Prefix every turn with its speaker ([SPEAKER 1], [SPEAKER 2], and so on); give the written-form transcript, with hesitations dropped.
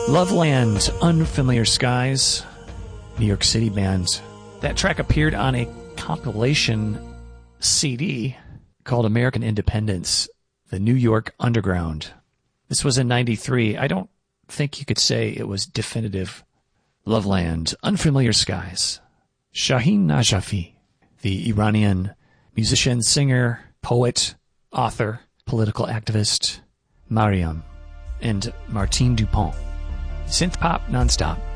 [SPEAKER 1] Loveland, Unfamiliar Skies, New York City band. That track appeared on a compilation CD called American Independence, the New York Underground. This was in 93. I don't think you could say it was definitive. Loveland, Unfamiliar Skies. Shaheen Najafi, the Iranian musician, singer, poet, author, political activist, Mariam, and Martine Dupont. Synth pop nonstop.